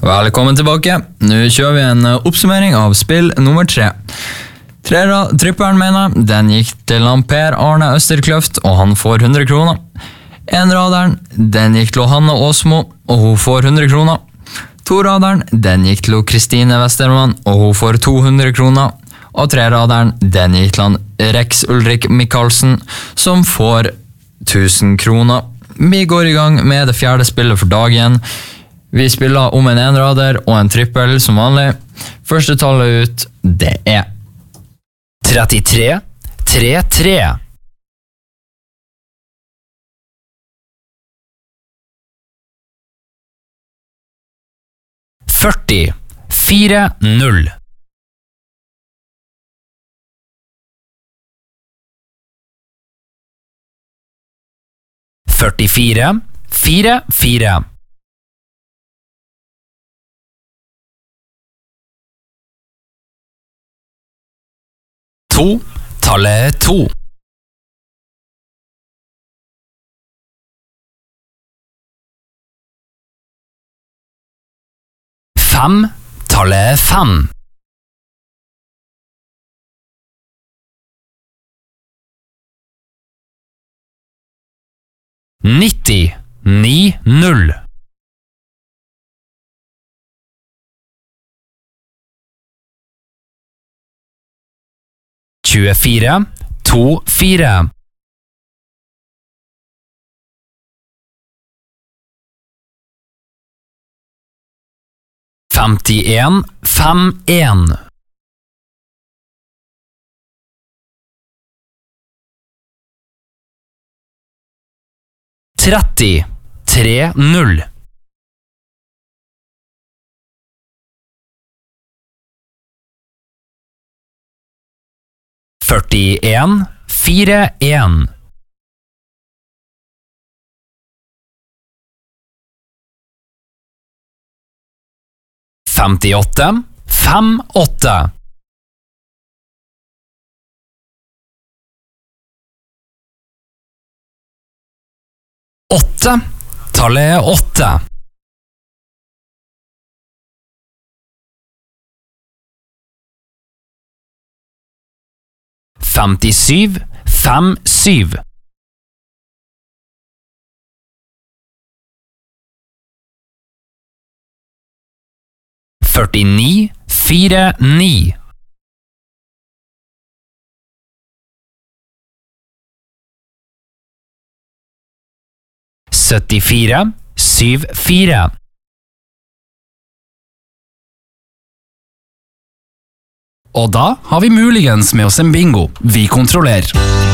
Velkommen tilbake. Nå kjører vi en oppsummering av spill nummer 3. Tripperen mener, den gikk til Per Arne Østerkløft, og han får 100 kroner. Enraderen, den gikk til Hanne Åsmo, og hun får 100 kroner. Toraderen, den gikk til Kristine Westermann, og hun får 200 kroner. Og treraderen, den gikk til Rex Ulrik Mikalsen, som får 1000 kroner. Vi går i gang med det 4. spillet for dagen. Vi spiller om en enrader og en trippel som vanlig. Første tallet ut, det er 33, 3-3. 40, 4-0. 44, 4-4. 2, tallet 2. 5, tallet 5. 90, 9-0. 24, 2-4. 51, 5-1. 30, 3-0. 41, 4-1. 58, 5-8. 8, tallet 8. 57, 5-7. 49, 4-9. 74, 7-4. Og da har vi muligens med oss en bingo. Vi kontrollerer.